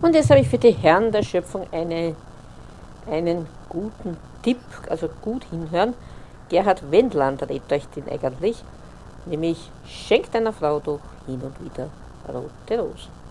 Und jetzt habe ich für die Herren der Schöpfung einen guten Tipp, also gut hinhören. Gerhard Wendland rät euch den eigentlich, nämlich schenkt deiner Frau doch hin und wieder rote Rosen.